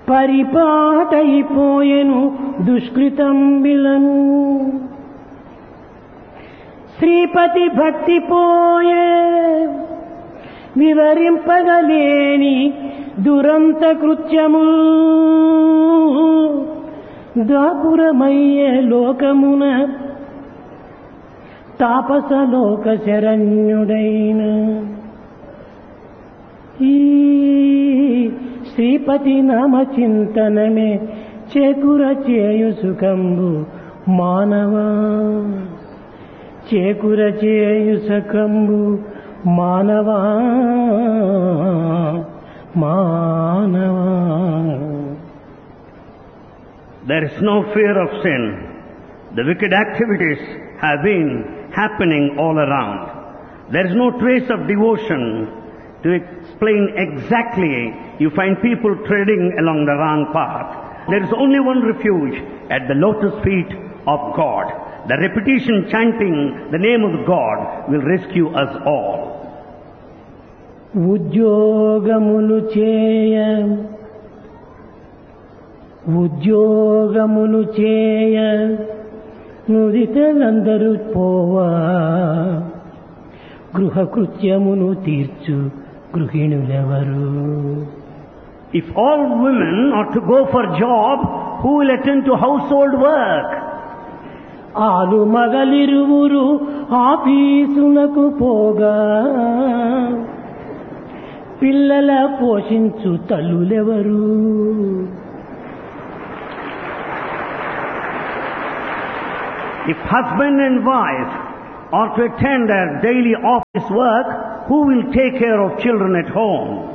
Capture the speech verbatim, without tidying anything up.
పరిపాటైపోయెను దుష్కృతం బిలను శ్రీపతి భక్తి పోయే వివరింపగలేని దురంత కృత్యము దాపురమయ్యే లోకమున తాపసలోక శరణ్యుడైన ఈ శ్రీపతి నామ చింతనమే చేకుర చేయు సుఖంబు మానవా చేకుర చేయు సుఖంబు మానవా మానవా. There is no fear of sin. The wicked activities have been happening all around. There is no trace of devotion. To explain exactly, you find people treading along the wrong path. There is only one refuge at the lotus feet of God. The repetition chanting the name of God will rescue us all. ఉద్యోగములు చేయ ఉద్యోగములు చేయ నుదితలందరూ పోవా గృహకృత్యమును తీర్చు గృహిణులెవరు. If all women are to go for job, who will attend to household work? ఆలు మగలిరువురు ఆఫీసునకు పోగా పిల్లల పోషించు తల్లులెవరు. If husband and wife are to attend their daily office work, who will take care of children at home?